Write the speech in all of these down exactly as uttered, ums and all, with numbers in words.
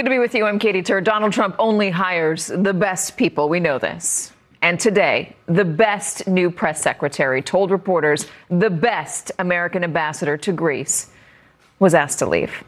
Good to be with you. I'm Katie Tur. Donald Trump only hires the best people. We know this. And today, the best new press secretary told reporters the best American ambassador to Greece was asked to leave.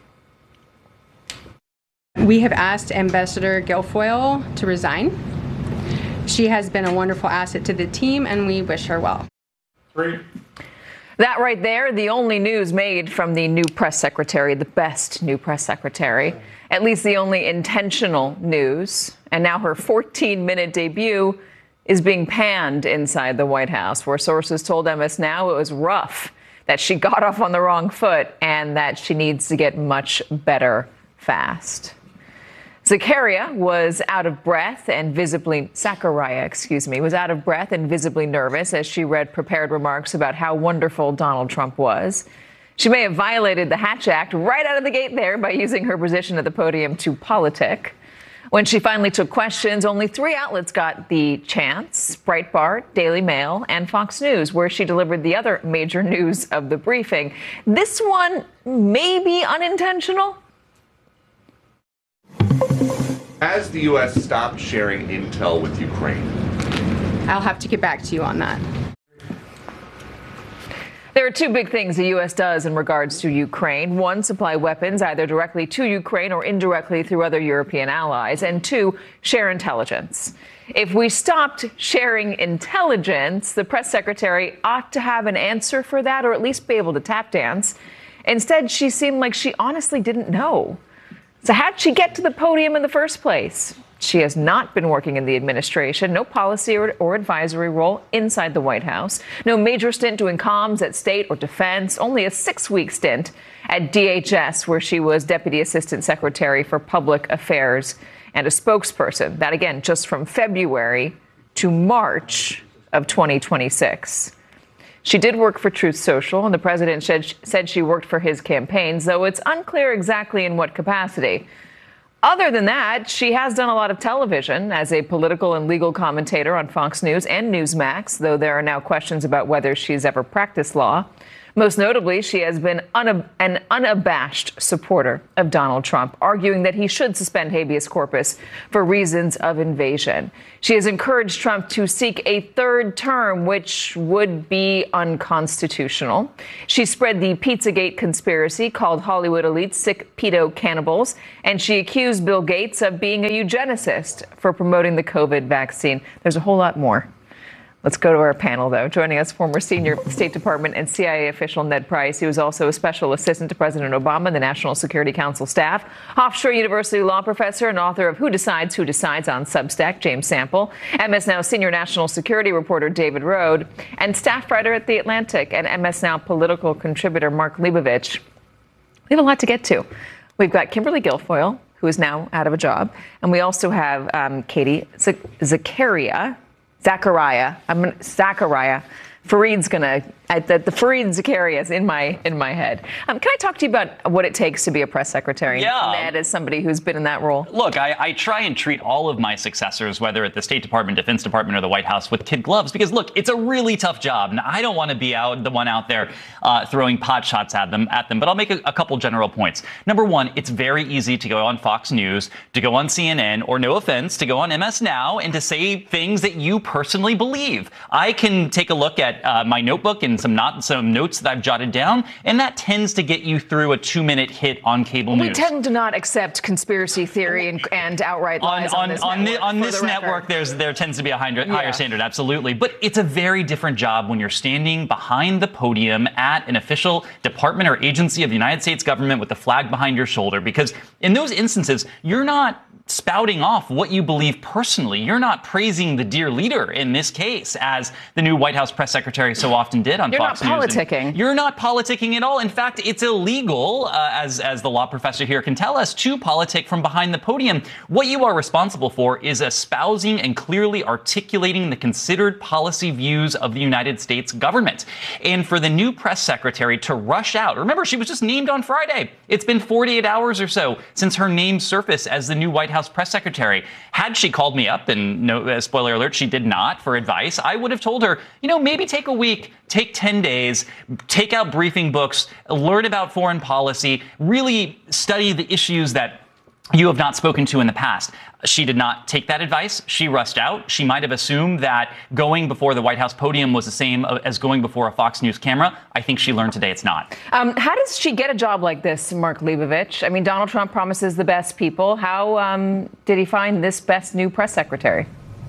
We have asked Ambassador Guilfoyle to resign. She has been a wonderful asset to the team, and we wish her well. Three. That right there, the only news made from the new press secretary, the best new press secretary, at least the only intentional news. And now her fourteen-minute debut is being panned inside the White House, where sources told M S Now it was rough, that she got off on the wrong foot, and that she needs to get much better fast. Zakaria was out of breath and visibly, Zachariah, excuse me, was out of breath and visibly nervous as she read prepared remarks about how wonderful Donald Trump was. She may have violated the Hatch Act right out of the gate there by using her position at the podium to politic. When she finally took questions, only three outlets got the chance: Breitbart, Daily Mail, and Fox News, where she delivered the other major news of the briefing. This one may be unintentional. Has the U S stopped sharing intel with Ukraine? I'll have to get back to you on that. There are two big things the U S does in regards to Ukraine. One, supply weapons either directly to Ukraine or indirectly through other European allies. And two, share intelligence. If we stopped sharing intelligence, the press secretary ought to have an answer for that, or at least be able to tap dance. Instead, she seemed like she honestly didn't know. So how'd she get to the podium in the first place? She has not been working in the administration, no policy or, or advisory role inside the White House, no major stint doing comms at State or Defense, only a six-week stint at D H S, where she was Deputy Assistant Secretary for Public Affairs and a spokesperson. That, again, just from February to March of twenty twenty-six. She did work for Truth Social, and the president said she worked for his campaigns, though it's unclear exactly in what capacity. Other than that, she has done a lot of television as a political and legal commentator on Fox News and Newsmax, though there are now questions about whether she's ever practiced law. Most notably, she has been unab- an unabashed supporter of Donald Trump, arguing that he should suspend habeas corpus for reasons of invasion. She has encouraged Trump to seek a third term, which would be unconstitutional. She spread the Pizzagate conspiracy, called Hollywood elites sick pedo cannibals, and she accused Bill Gates of being a eugenicist for promoting the COVID vaccine. There's a whole lot more. Let's go to our panel, though. Joining us, former senior State Department and C I A official Ned Price. He was also a special assistant to President Obama, the National Security Council staff. Hofstra University law professor and author of Who Decides, Who Decides on Substack, James Sample. M S Now senior national security reporter David Rode. And staff writer at The Atlantic and M S Now political contributor Mark Leibovich. We have a lot to get to. We've got Kimberly Guilfoyle, who is now out of a job. And we also have um, Katie Z- Zakaria. Zachariah, I'm gonna, Zachariah. Fareed's gonna, I, the, the Fareed Zacharias in my in my head. Um, can I talk to you about what it takes to be a press secretary? Yeah. Ned, as somebody who's been in that role. Look, I, I try and treat all of my successors, whether at the State Department, Defense Department, or the White House, with kid gloves, because look, it's a really tough job, and I don't want to be out the one out there uh, throwing pot shots at them. At them, but I'll make a, a couple general points. Number one, it's very easy to go on Fox News, to go on C N N, or no offense, to go on M S Now and to say things that you personally believe. I can take a look at uh, my notebook and some not some notes that I've jotted down, and that tends to get you through a two-minute hit on cable we news. We tend to not accept conspiracy theory and, and outright lies on, on, on this on network. The, on this the network, there's there tends to be a higher, higher yeah. standard, absolutely. But it's a very different job when you're standing behind the podium at an official department or agency of the United States government with the flag behind your shoulder, because in those instances, you're not spouting off what you believe personally. You're not praising the dear leader in this case, as the new White House press secretary so often did on you're Fox News. You're not politicking. You're not politicking at all. In fact, it's illegal, uh, as, as the law professor here can tell us, to politic from behind the podium. What you are responsible for is espousing and clearly articulating the considered policy views of the United States government. And for the new press secretary to rush out, remember, she was just named on Friday. It's been forty-eight hours or so since her name surfaced as the new White House press secretary. Had she called me up, and no, uh, spoiler alert, she did not, for advice, I would have told her, you know, maybe take a week, take ten days, take out briefing books, learn about foreign policy, really study the issues that you have not spoken to in the past. She did not take that advice. She rushed out. She might have assumed that going before the White House podium was the same as going before a Fox News camera. I think she learned today it's not. Um, how does she get a job like this, Mark Leibovich? I mean, Donald Trump promises the best people. How um, did he find this best new press secretary?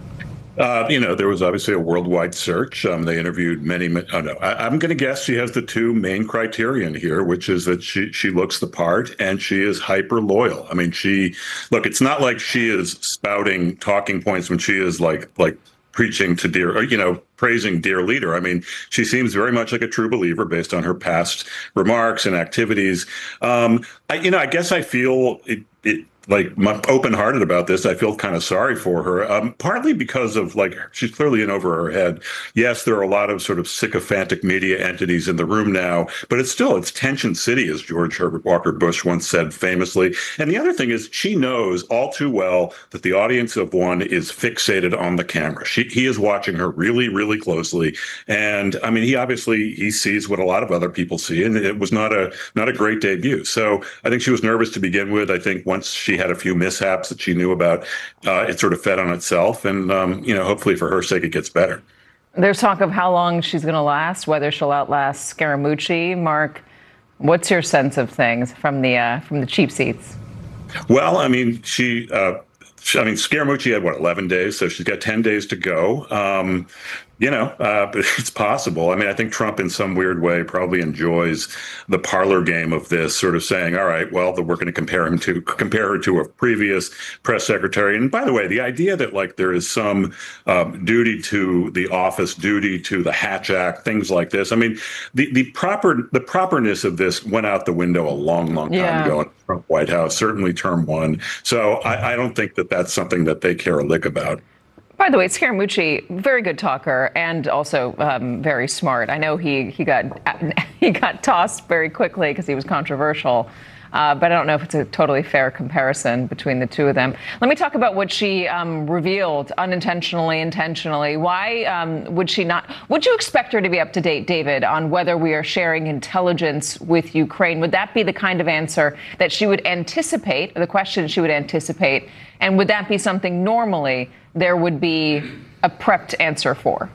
Uh, you know, there was obviously a worldwide search. Um, they interviewed many. Oh no, I, I'm going to guess she has the two main criterion here, which is that she she looks the part and she is hyper loyal. I mean, she look. It's not like she is spouting talking points when she is like like preaching to dear, or, you know, praising dear leader. I mean, she seems very much like a true believer based on her past remarks and activities. Um, I, you know, I guess I feel it. it like open-hearted about this. I feel kind of sorry for her, um, partly because of like she's clearly in over her head. Yes, there are a lot of sort of sycophantic media entities in the room now, but it's still it's tension city, as George Herbert Walker Bush once said famously. And the other thing is she knows all too well that the audience of one is fixated on the camera. She he is watching her really, really closely, and I mean he obviously he sees what a lot of other people see, and it was not a not a great debut. So I think she was nervous to begin with. I think once she had a few mishaps that she knew about, uh, it sort of fed on itself. And, um, you know, hopefully for her sake, it gets better. There's talk of how long she's going to last, whether she'll outlast Scaramucci. Mark, what's your sense of things from the uh, from the cheap seats? Well, I mean, she, uh, I mean, Scaramucci had, what, eleven days? So she's got ten days to go. Um, You know, uh, but it's possible. I mean, I think Trump in some weird way probably enjoys the parlor game of this, sort of saying, all right, well, we're going to compare him to compare her to a previous press secretary. And by the way, the idea that like there is some um, duty to the office, duty to the Hatch Act, things like this. I mean, the, the proper the properness of this went out the window a long, long time yeah. ago in the Trump White House, certainly term one. So I, I don't think that that's something that they care a lick about. By the way, Scaramucci, very good talker and also um, very smart. I know he he got he got tossed very quickly because he was controversial, uh, but I don't know if it's a totally fair comparison between the two of them. Let me talk about what she um, revealed unintentionally, intentionally. Why um, would she not? Would you expect her to be up to date, David, on whether we are sharing intelligence with Ukraine? Would that be the kind of answer that she would anticipate, the question she would anticipate? And would that be something normally there would be a prepped answer for?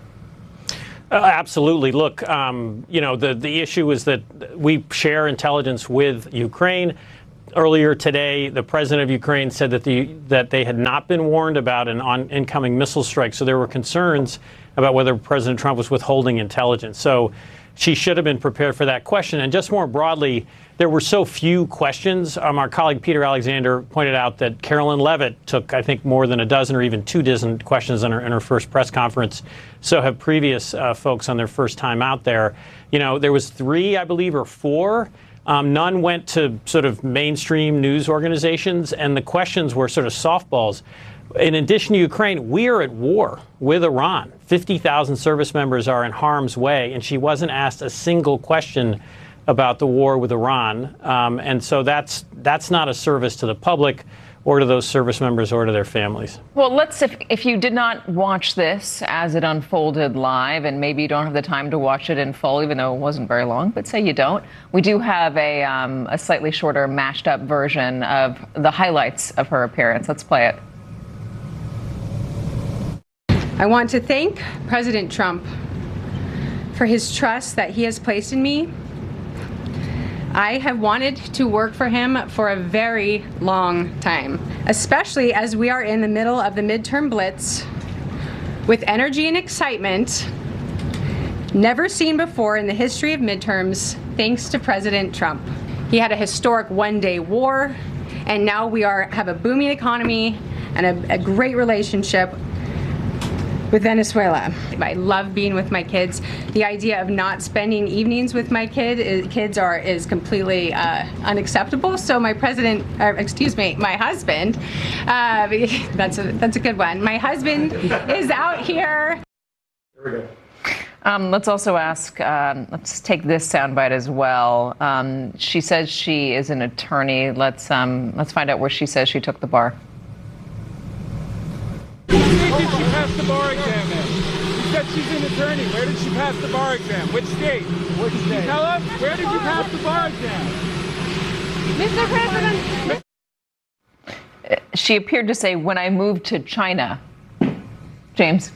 Uh, absolutely. Look, um, you know, the, the issue is that we share intelligence with Ukraine. Earlier today, the president of Ukraine said that the that they had not been warned about an on incoming missile strike. So there were concerns about whether President Trump was withholding intelligence. So she should have been prepared for that question. And just more broadly, there were so few questions. Um, our colleague Peter Alexander pointed out that Carolyn Levitt took, I think, more than a dozen or even two dozen questions in her, in her first press conference. So have previous uh, folks on their first time out there. You know, there was three, I believe, or four. Um, none went to sort of mainstream news organizations, and the questions were sort of softballs. In addition to Ukraine, we are at war with Iran. fifty thousand service members are in harm's way, and she wasn't asked a single question about the war with Iran. Um, and so that's that's not a service to the public or to those service members or to their families. Well, let's, if, if you did not watch this as it unfolded live, and maybe you don't have the time to watch it in full, even though it wasn't very long, but say you don't, we do have a, um, a slightly shorter, mashed up version of the highlights of her appearance. Let's play it. I want to thank President Trump for his trust that he has placed in me. I have wanted to work for him for a very long time, especially as we are in the middle of the midterm blitz with energy and excitement never seen before in the history of midterms, thanks to President Trump. He had a historic one-day war, and now we are have a booming economy and a, a great relationship with Venezuela. I love being with my kids. The idea of not spending evenings with my kid is, kids are is completely uh, unacceptable. So my president, or excuse me, my husband, uh, that's a that's a good one. My husband is out here. Here we go. Um, let's also ask, um, let's take this soundbite as well. Um, she says she is an attorney. Let's um, let's find out where she says she took the bar. Where did she pass the bar exam in? She said she's an attorney. Where did she pass the bar exam? Which state? Which state? Can you tell us? Where did you pass the bar exam? Mister President. She appeared to say, when I moved to China. James?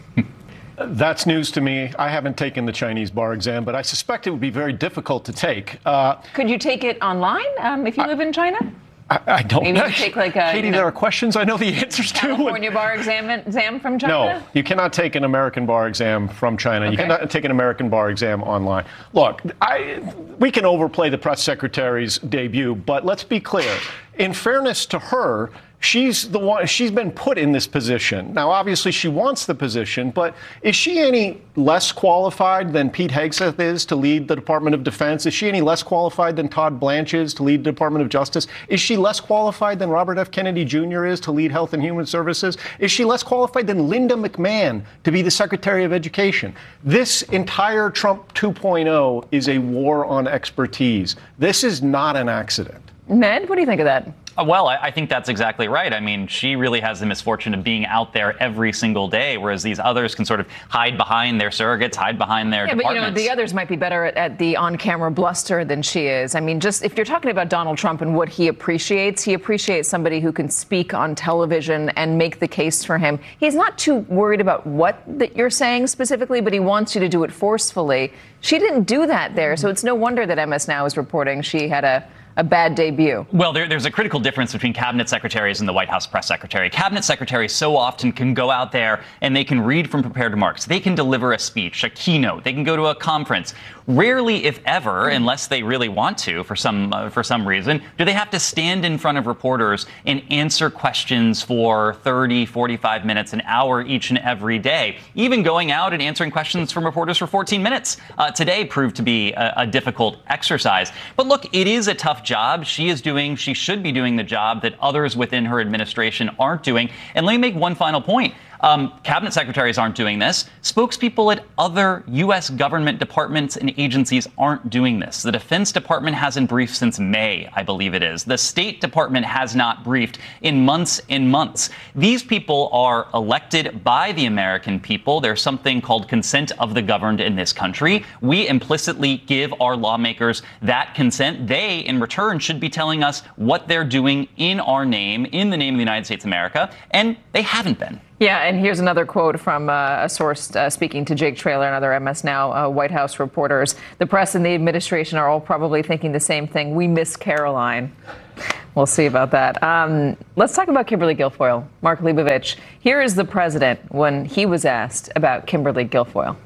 That's news to me. I haven't taken the Chinese bar exam, but I suspect it would be very difficult to take. Uh, Could you take it online um, if you I, live in China? I, I don't Maybe know. you take like a, Katie, you know, there are questions I know the answers to. California bar exam, exam from China? No, you cannot take an American bar exam from China. Okay. You cannot take an American bar exam online. Look, I, we can overplay the press secretary's debut, but let's be clear. In fairness to her, she's the one, she's been put in this position. Now, obviously, she wants the position, but is she any less qualified than Pete Hegseth is to lead the Department of Defense? Is she any less qualified than Todd Blanche is to lead the Department of Justice? Is she less qualified than Robert F. Kennedy Junior is to lead Health and Human Services? Is she less qualified than Linda McMahon to be the Secretary of Education? This entire Trump two point oh is a war on expertise. This is not an accident. Ned, what do you think of that? Well, I think that's exactly right. I mean, she really has the misfortune of being out there every single day, whereas these others can sort of hide behind their surrogates, hide behind their yeah, departments. But, you know, the others might be better at, at the on-camera bluster than she is. I mean, just if you're talking about Donald Trump and what he appreciates, he appreciates somebody who can speak on television and make the case for him. He's not too worried about what that you're saying specifically, but he wants you to do it forcefully. She didn't do that there, so it's no wonder that M S Now is reporting she had a a bad debut. Well, there, there's a critical difference between cabinet secretaries and the White House press secretary. Cabinet secretaries so often can go out there and they can read from prepared remarks. They can deliver a speech, a keynote. They can go to a conference. Rarely, if ever, unless they really want to for some uh, for some reason, do they have to stand in front of reporters and answer questions for thirty, forty-five minutes, an hour each and every day. Even going out and answering questions from reporters for fourteen minutes uh, today proved to be a, a difficult exercise. But look, it is a tough job. She is doing, she should be doing the job that others within her administration aren't doing. And let me make one final point. Um, cabinet secretaries aren't doing this. Spokespeople at other U S government departments and agencies aren't doing this. The Defense Department hasn't briefed since May, I believe it is. The State Department has not briefed in months and months. These people are elected by the American people. There's something called consent of the governed in this country. We implicitly give our lawmakers that consent. They, in return, should be telling us what they're doing in our name, in the name of the United States of America, and they haven't been. Yeah, and here's another quote from uh, a source uh, speaking to Jake Traylor and other M S Now uh, White House reporters. The press and the administration are all probably thinking the same thing. We miss Caroline. We'll see about that. Um, let's talk about Kimberly Guilfoyle. Mark Leibovich, here is the president when he was asked about Kimberly Guilfoyle.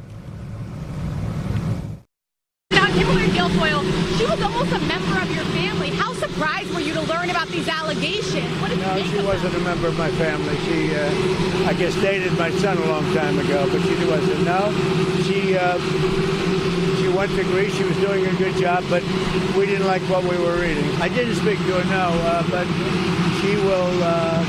Now, Kimberly Guilfoyle, she was almost a member of your family. How surprised were you to learn about these allegations? What did you No, think she of wasn't them? a member of my family. She, uh, I guess, dated my son a long time ago, but she wasn't. No, she uh, she went to Greece. She was doing a good job, but we didn't like what we were reading. I didn't speak to her, no, uh, but she will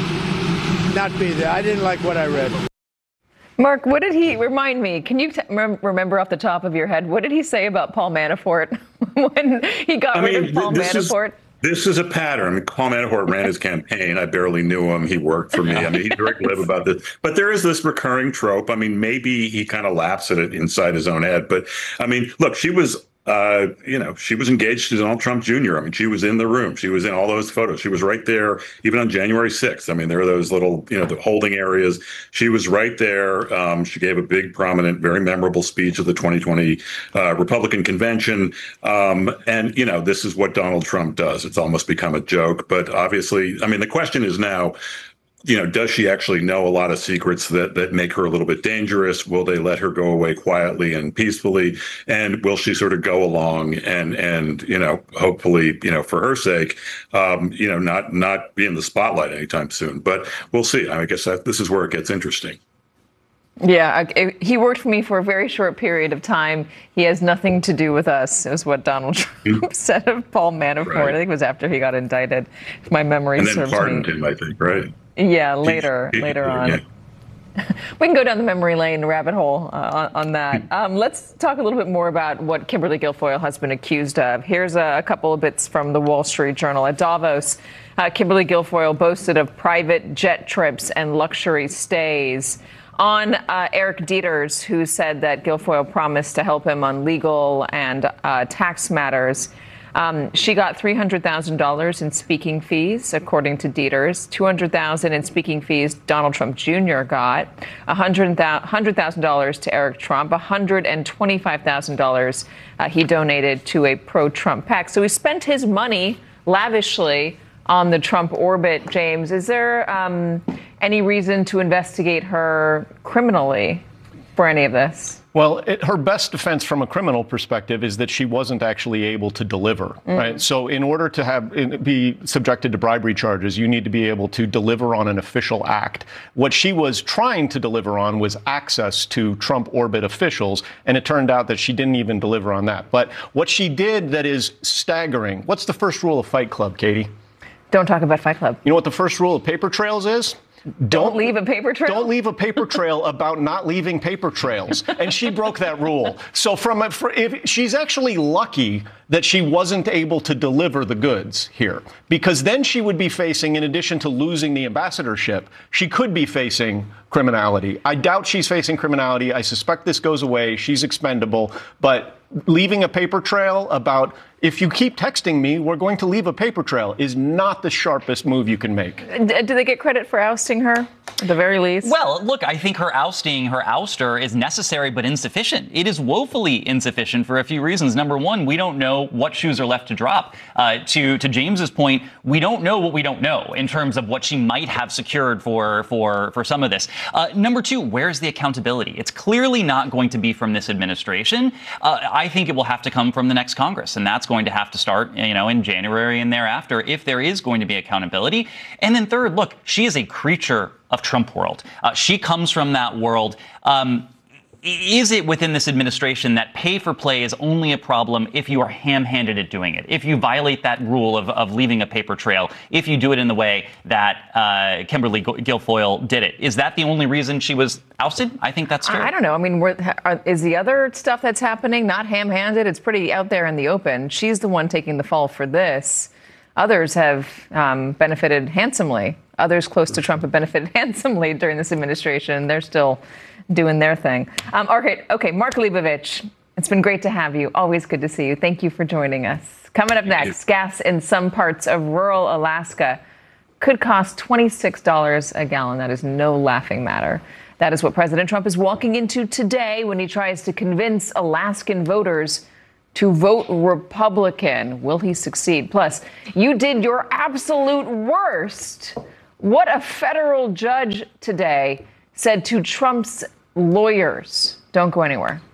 uh, not be there. I didn't like what I read. Mark, what did he remind me? Can you t- rem- remember off the top of your head? What did he say about Paul Manafort when he got I rid mean, of Paul this Manafort? Is, this is a pattern. Paul Manafort ran his campaign. I barely knew him. He worked for me. I mean, he's very glib about this. But there is this recurring trope. I mean, maybe he kind of laughs at it inside his own head. But I mean, look, she was. Uh, you know, she was engaged to Donald Trump Junior I mean, she was in the room. She was in all those photos. She was right there, even on January sixth. I mean, there are those little, you know, the holding areas. She was right there. Um, she gave a big, prominent, very memorable speech at the twenty twenty uh, Republican convention. Um, and, you know, this is what Donald Trump does. It's almost become a joke. But obviously, I mean, the question is now, you know, does she actually know a lot of secrets that that make her a little bit dangerous? Will they let her go away quietly and peacefully? And will she sort of go along and and you know, hopefully, you know, for her sake, um, you know, not not be in the spotlight anytime soon? But we'll see. I guess that, this is where it gets interesting. Yeah, he worked for me for a very short period of time. He has nothing to do with us, is what Donald Trump said of Paul Manafort. Right. I think it was after he got indicted, if my memory And then serves pardoned me. him, I think, right? Yeah, later, He- he- later on. yeah. We can go down the memory lane rabbit hole uh, on, on that. Um, let's talk a little bit more about what Kimberly Guilfoyle has been accused of. Here's a, a couple of bits from the Wall Street Journal. At Davos, uh, Kimberly Guilfoyle boasted of private jet trips and luxury stays. On uh, Eric Dieters, who said that Guilfoyle promised to help him on legal and uh, tax matters. Um, she got three hundred thousand dollars in speaking fees, according to Dieters. two hundred thousand dollars in speaking fees Donald Trump Junior got. one hundred thousand dollars to Eric Trump. one hundred twenty-five thousand dollars uh, he donated to a pro-Trump PAC. So he spent his money lavishly on the Trump orbit. James, is there um, any reason to investigate her criminally for any of this? Well, it, her best defense from a criminal perspective is that she wasn't actually able to deliver, mm-hmm. right? So in order to have be subjected to bribery charges, you need to be able to deliver on an official act. What she was trying to deliver on was access to Trump orbit officials, and it turned out that she didn't even deliver on that. But what she did that is staggering, what's the first rule of Fight Club, Katie? Don't talk about Fight Club. You know what the first rule of paper trails is? Don't, don't leave a paper trail? Don't leave a paper trail about not leaving paper trails. And she broke that rule. So from a, for, if she's actually lucky that she wasn't able to deliver the goods here, because then she would be facing, in addition to losing the ambassadorship, she could be facing criminality. I doubt she's facing criminality. I suspect this goes away. She's expendable. But leaving a paper trail about, if you keep texting me, we're going to leave a paper trail, is not the sharpest move you can make. D- do they get credit for ousting her, at the very least? Well, look, I think her ousting, her ouster is necessary but insufficient. It is woefully insufficient for a few reasons. Number one, we don't know what shoes are left to drop. Uh, to, to James's point, we don't know what we don't know in terms of what she might have secured for, for, for some of this. Uh, number two, where's the accountability? It's clearly not going to be from this administration. Uh, I think it will have to come from the next Congress, and that's going to have to start, you know, in January and thereafter if there is going to be accountability. And then third, look, she is a creature of Trump world. Uh, she comes from that world. Um, Is it within this administration that pay for play is only a problem if you are ham-handed at doing it, if you violate that rule of, of leaving a paper trail, if you do it in the way that uh, Kimberly Guilfoyle did it? Is that the only reason she was ousted? I think that's true. I don't know. I mean, are, is the other stuff that's happening not ham-handed? It's pretty out there in the open. She's the one taking the fall for this. Others have um, benefited handsomely. Others close to Trump have benefited handsomely during this administration. They're still doing their thing. Um, okay, okay, Mark Leibovich, it's been great to have you. Always good to see you. Thank you for joining us. Coming up next, gas in some parts of rural Alaska could cost twenty-six dollars a gallon. That is no laughing matter. That is what President Trump is walking into today when he tries to convince Alaskan voters to vote Republican. Will he succeed? Plus, you did your absolute worst. What a federal judge today said to Trump's lawyers. Don't go anywhere.